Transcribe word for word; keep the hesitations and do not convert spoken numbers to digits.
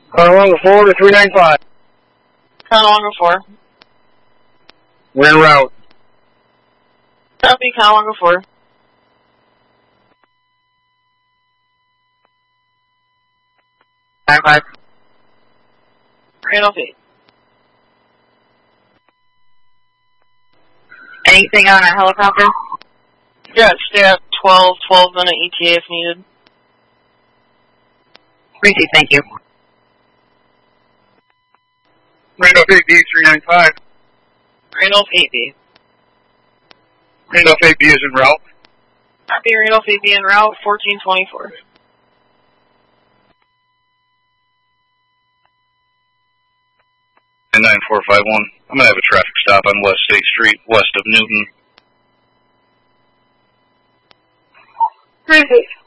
Conowanga four to three nine five. Conowanga four. We're en route. Copy, Conowanga four. nine five. Randolph eight. Anything on a helicopter? Yeah, stay at twelve, twelve minute E T A if needed. Receive, thank you. Randolph eight B three nine five. Randolph eight B. Randolph eight B is en route. Copy, Randolph eight B en route, fourteen twenty-four. And nine four five one. I'm going to have a traffic stop on West State Street, west of Newton. Receive.